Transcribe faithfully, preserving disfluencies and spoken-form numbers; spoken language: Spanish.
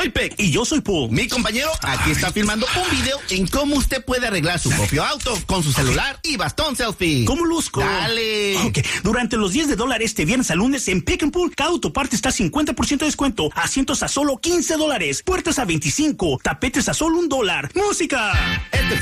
Soy Peck y yo soy Paul. Mi compañero aquí está filmando un video en cómo usted puede arreglar su propio auto con su celular y bastón selfie. ¿Cómo luzco? Dale. Ok, durante los diez de dólar este viernes al lunes en Pick and Pull, cada autoparte está cincuenta por ciento de descuento, asientos a solo quince dólares, puertas a veinticinco, tapetes a solo un dólar. ¡Música! Este